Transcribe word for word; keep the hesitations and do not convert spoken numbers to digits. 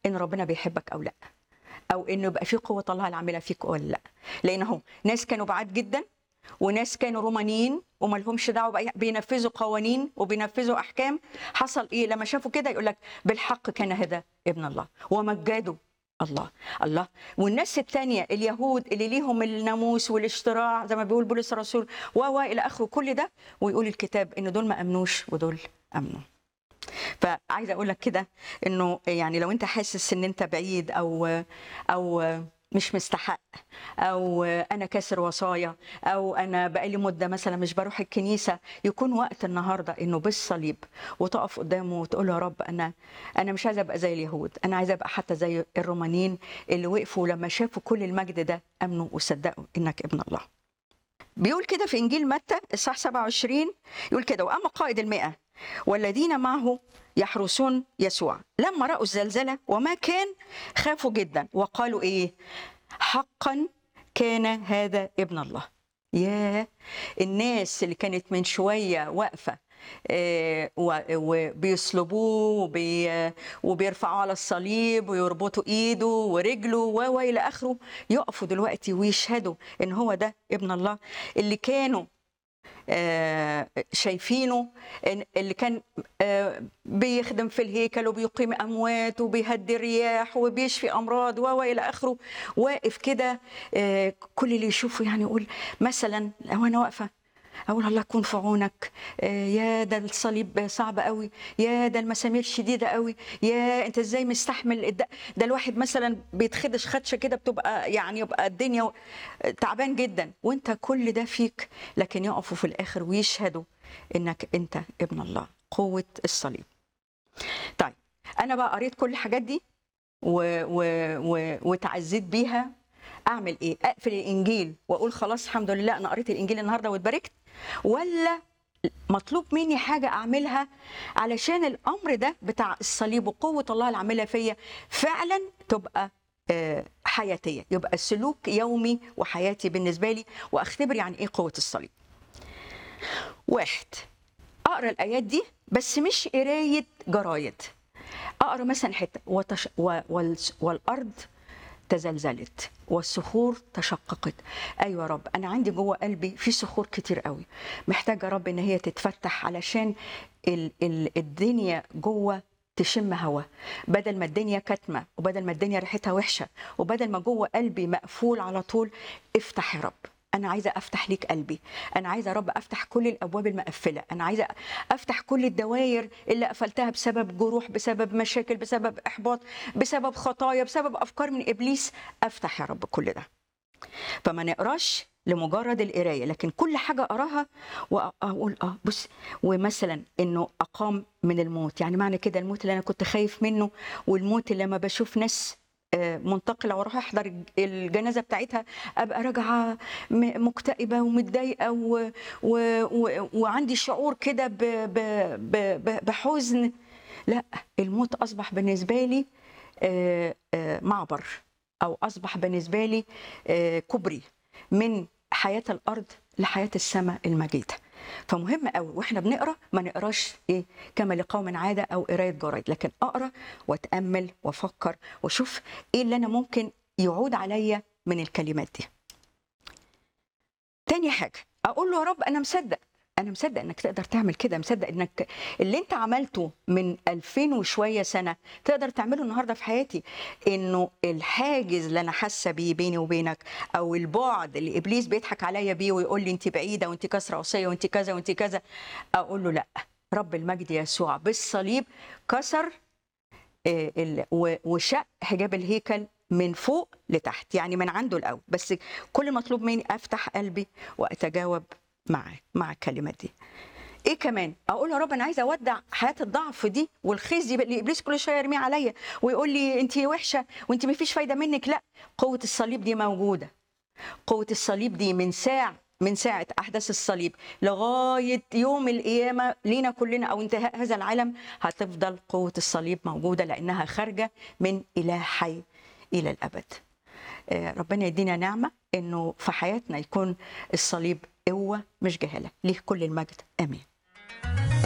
ان ربنا بيحبك او لا، او انه يبقى في قوه الله العامله فيك ولا لا. لان هم ناس كانوا بعاد جدا، وناس كانوا رومانيين وما لهمش دعوه بأي- بينفذوا قوانين وبينفذوا احكام. حصل ايه لما شافوا كده؟ يقول لك بالحق كان هذا ابن الله، ومجدوا الله. الله. والناس الثانيه اليهود اللي ليهم الناموس والاشتراع زي ما بيقول بولس الرسول و و الى اخره، كل ده ويقول الكتاب ان دول ما امنوش ودول امنوا. فعايزه اقول لك كده انه يعني لو انت حاسس ان انت بعيد او او مش مستحق، او انا كاسر وصايا، او انا بقالي مده مثلا مش بروح الكنيسه، يكون وقت النهارده انه بالصليب وتقف قدامه وتقول له يا رب انا انا مش عايزه ابقى زي اليهود، انا عايزه ابقى حتى زي الرومانيين اللي وقفوا لما شافوا كل المجد ده امنوا وصدقوا انك ابن الله. بيقول كده في انجيل متى اصحاح سبعة وعشرين، يقول كده: واما قائد المئة والذين معه يحرسون يسوع لما راوا الزلزله وما كان خافوا جدا وقالوا ايه؟ حقا كان هذا ابن الله. يا الناس اللي كانت من شويه واقفه آه، و- وبيصلبوه وبي- وبيرفعوا على الصليب ويربطوا ايده ورجله و و الى اخره، يقفوا دلوقتي ويشهدوا ان هو ده ابن الله اللي كانوا آه، شايفينه، إن- اللي كان آه، بيخدم في الهيكل وبيقيم اموات وبيهدي الرياح وبيشفي امراض و و الى اخره. واقف كده آه، كل اللي يشوفه يعني يقول مثلا لو انا واقفه اقول الله يكون في عونك، آه، يا ده الصليب صعب قوي، يا ده المسامير شديده قوي، يا انت ازاي مستحمل ده, ده الواحد مثلا بيتخدش خدشه كده بتبقى يعني يبقى الدنيا تعبان جدا، وانت كل ده فيك، لكن يقفوا في الاخر ويشهدوا انك انت ابن الله. قوه الصليب. طيب انا بقى قريت كل الحاجات دي و... و... و... وتعزيت بيها. اعمل ايه؟ اقفل الانجيل واقول خلاص الحمد لله انا قريت الانجيل النهارده واتباركت، ولا مطلوب مني حاجه اعملها علشان الامر ده بتاع الصليب وقوه الله العامله فيا فعلا تبقى آه، حياتيه، يبقى سلوك يومي وحياتي بالنسبه لي، واختبر يعني ايه قوه الصليب. واحد، اقرا الايات دي بس مش قرايه جرايد، اقرا مثلا حته وتش... و... وال... والارض تزلزلت والصخور تشققت. ايوه يا رب انا عندي جوه قلبي في صخور كتير قوي، محتاجه يا رب ان هي تتفتح علشان ال ال الدنيا جوه تشم هوا، بدل ما الدنيا كتمه وبدل ما الدنيا ريحتها وحشه وبدل ما جوه قلبي مقفول على طول. افتح يا رب، انا عايزه افتح ليك قلبي، انا عايزه يا رب افتح كل الابواب المقفله، انا عايزه افتح كل الدوائر اللي قفلتها بسبب جروح، بسبب مشاكل، بسبب احباط، بسبب خطايا، بسبب افكار من ابليس. افتح يا رب كل ده. فما نقراش لمجرد القرايه، لكن كل حاجه اقراها واقول اه بص، ومثلا انه اقام من الموت، يعني معنى كده الموت اللي انا كنت خايف منه، والموت اللي لما بشوف ناس آه، منتقله واروح احضر الجنازه بتاعتها ابقى راجعه م- مكتئبه ومتضايقه و... و... و... وعندي شعور كده ب... ب... ب... ب- بحزن. لا، الموت اصبح بالنسبه لي آه، آه، معبر، او اصبح بالنسبه لي آه، كوبري من حياه الارض لحياه السماء المجيده. فمهم قوي واحنا بنقرا ما نقراش ايه كما لقوم عاده او قرايه جرايد، لكن اقرا واتامل وافكر واشوف ايه اللي انا ممكن يعود عليا من الكلمات دي. تاني حاجه اقول له يا رب انا مصدق، انا مصدق انك تقدر تعمل كده، مصدق انك اللي انت عملته من ألفين وشويه سنه تقدر تعمله النهارده في حياتي. انه الحاجز اللي انا حاسه بيه بيني وبينك، او البعد اللي ابليس بيضحك عليا بيه ويقول لي انت بعيده وانت كسره وصيه وانت كذا وانت كذا، اقول له لا، رب المجد يسوع بالصليب كسر آه، ال- و- وشق حجاب الهيكل من فوق لتحت، يعني من عنده الاول. بس كل المطلوب مني افتح قلبي واتجاوب معاه مع الكلمات دي. ايه كمان؟ اقول يا رب انا عايزه اودع حياه الضعف دي والخزي اللي ابليس كل شويه يرميه عليا ويقول لي انت وحشه وانت ما فيش فايده منك. لا، قوه الصليب دي موجوده، قوة الصليب دي من ساعة من ساعة أحداث الصليب لغاية يوم القيامة لينا كلنا أو انتهاء هذا العالم، هتفضل قوة الصليب موجودة لأنها خارجة من إله حي إلى الأبد. آه، ربنا يدينا نعمة إنه في حياتنا يكون الصليب قوة مش جهالة. ليه كل المجد، آمين.